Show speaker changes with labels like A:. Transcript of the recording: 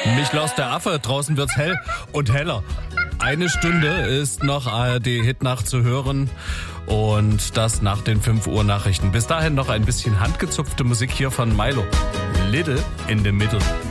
A: Miklaus der Affe, draußen wird's hell und heller. Eine Stunde ist noch ARD-Hitnacht zu hören und das nach den 5 Uhr Nachrichten. Bis dahin noch ein bisschen handgezupfte Musik hier von Milo. Little in the Middle.